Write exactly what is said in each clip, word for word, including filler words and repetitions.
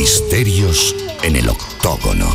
Misterios en el octógono.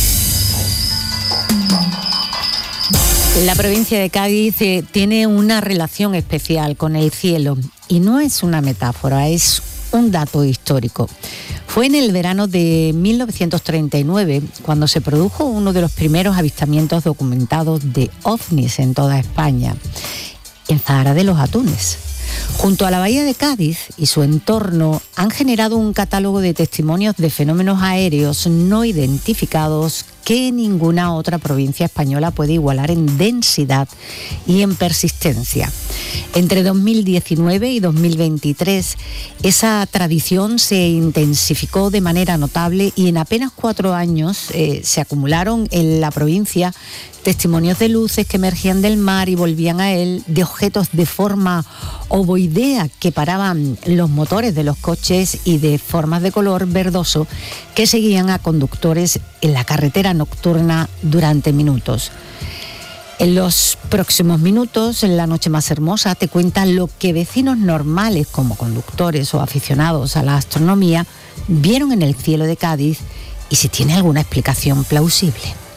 La provincia de Cádiz eh, tiene una relación especial con el cielo y no es una metáfora, es un dato histórico. Fue en el verano de mil novecientos treinta y nueve cuando se produjo uno de los primeros avistamientos documentados de ovnis en toda España, en Zahara de los Atunes. Junto a la bahía de Cádiz y su entorno han generado un catálogo de testimonios de fenómenos aéreos no identificados que ninguna otra provincia española puede igualar en densidad y en persistencia. Entre dos mil diecinueve y dos mil veintitrés, esa tradición se intensificó de manera notable y en apenas cuatro años eh, se acumularon en la provincia testimonios de luces que emergían del mar y volvían a él, de objetos de forma ovoidea que paraban los motores de los coches y de formas de color verdoso que seguían a conductores en la carretera nocturna durante minutos. En los próximos minutos, en La Noche Más Hermosa, te cuentan lo que vecinos normales como conductores o aficionados a la astronomía vieron en el cielo de Cádiz y si tiene alguna explicación plausible.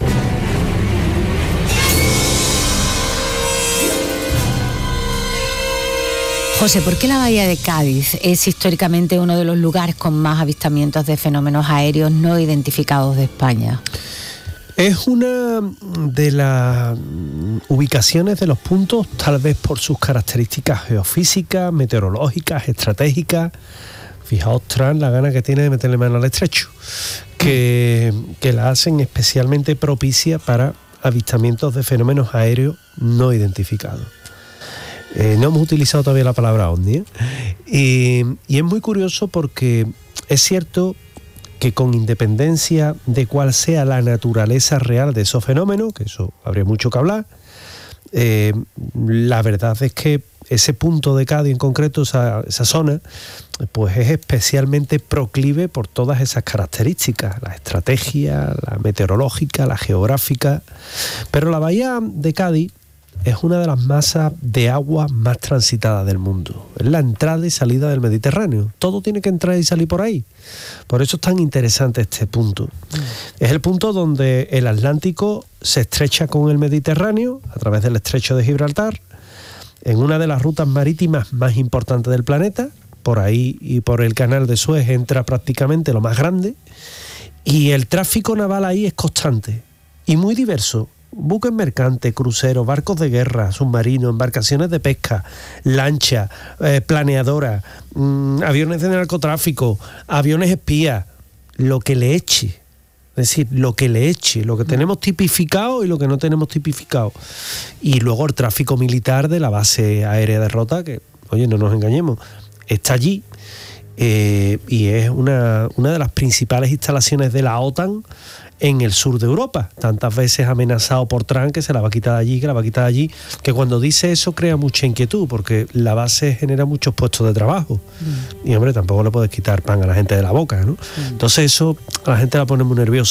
José, ¿por qué la bahía de Cádiz es históricamente uno de los lugares con más avistamientos de fenómenos aéreos no identificados de España? Es una de las ubicaciones de los puntos, tal vez por sus características geofísicas, meteorológicas, estratégicas. Fijaos, Trump, la gana que tiene de meterle mano al estrecho, que, que la hacen especialmente propicia para avistamientos de fenómenos aéreos no identificados. Eh, no hemos utilizado todavía la palabra ovni, ¿eh? y, y es muy curioso porque es cierto que con independencia de cuál sea la naturaleza real de esos fenómenos, que eso habría mucho que hablar, eh, la verdad es que ese punto de Cádiz en concreto, esa, esa zona, pues es especialmente proclive por todas esas características, la estrategia, la meteorológica, la geográfica. Pero la bahía de Cádiz es una de las masas de agua más transitadas del mundo. Es la entrada y salida del Mediterráneo. Todo tiene que entrar y salir por ahí. Por eso es tan interesante este punto. Mm. Es el punto donde el Atlántico se estrecha con el Mediterráneo a través del estrecho de Gibraltar, en una de las rutas marítimas más importantes del planeta. Por ahí y por el canal de Suez entra prácticamente lo más grande. Y el tráfico naval ahí es constante y muy diverso. Buques mercantes, cruceros, barcos de guerra, submarinos, embarcaciones de pesca, lanchas, eh, planeadoras, mmm, aviones de narcotráfico, aviones espías, lo que le eche. Es decir, lo que le eche, lo que tenemos tipificado y lo que no tenemos tipificado. Y luego el tráfico militar de la base aérea de Rota, que, oye, no nos engañemos, está allí. Eh, y es una, una de las principales instalaciones de la OTAN en el sur de Europa, tantas veces amenazado por Trump que se la va a quitar de allí, que la va a quitar de allí, que cuando dice eso crea mucha inquietud, porque la base genera muchos puestos de trabajo. Mm. Y hombre, tampoco le puedes quitar pan a la gente de la boca, ¿no? Mm. Entonces eso a la gente la pone muy nerviosa.